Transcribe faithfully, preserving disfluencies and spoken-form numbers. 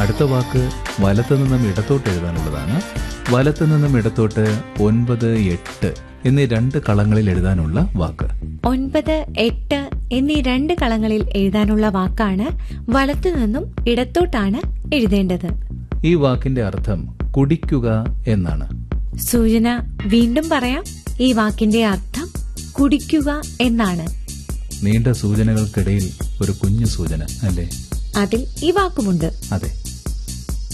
അടുത്ത വാക്ക് വലത്തു നിന്നും ഇടത്തോട്ട് എഴുതാനുള്ളതാണ്. വലത്തു നിന്നും ഇടത്തോട്ട് ഒൻപത്, എട്ട് എന്നീ രണ്ട് കളങ്ങളിൽ എഴുതാനുള്ള വാക്ക്. ഒൻപത്, എട്ട് എന്നീ രണ്ട് കളങ്ങളിൽ എഴുതാനുള്ള വാക്കാണ്. വലത്തു നിന്നും ഇടത്തോട്ടാണ് എഴുതേണ്ടത്. ഈ വാക്കിന്റെ അർത്ഥം കുടിക്കുക എന്നാണ്. സൂചന വീണ്ടും പറയാം. ഈ വാക്കിന്റെ അർത്ഥം കുടിക്കുക എന്നാണ്. നീണ്ട സൂചനകൾക്കിടയിൽ ഒരു കുഞ്ഞു സൂചന അല്ലേ? അതിൽ ഈ വാക്കുമുണ്ട്. അതെ.